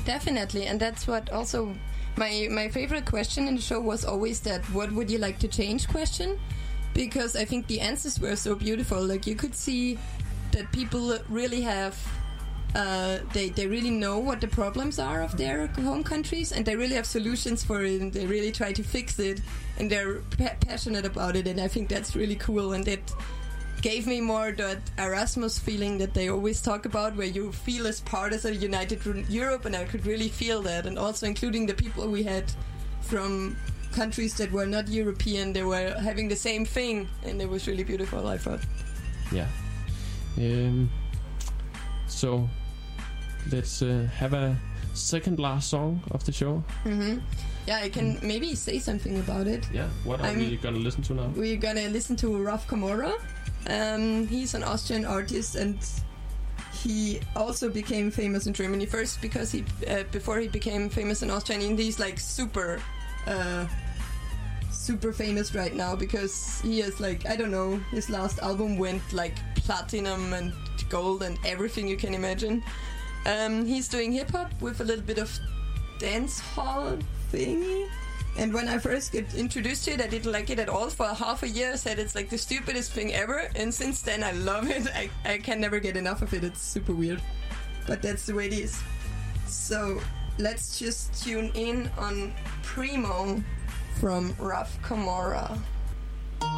Definitely, and that's what also my favorite question in the show was always that what would you like to change question, because I think the answers were so beautiful. Like you could see that people really have they really know what the problems are of their home countries, and they really have solutions for it, and they really try to fix it, and they're passionate about it, and I think that's really cool, and it gave me more that Erasmus feeling that they always talk about, where you feel as part of a united Europe, and I could really feel that, and also including the people we had from countries that were not European, they were having the same thing, and it was really beautiful, I thought. Yeah. So let's have a second last song of the show. Yeah, I can maybe say something about it. Yeah, what are we gonna listen to now? We're gonna listen to Raf Camora. He's an Austrian artist, and he also became famous in Germany first because he before he became famous in Austria, and he's like super famous right now because he is like, I don't know, his last album went like platinum and gold and everything you can imagine. He's doing hip hop with a little bit of dance hall thingy. And when I first get introduced to it, I didn't like it at all. For half a year, I said it's like the stupidest thing ever. And since then, I love it. I can never get enough of it. It's super weird. But that's the way it is. So let's just tune in on Primo from Raf Camora.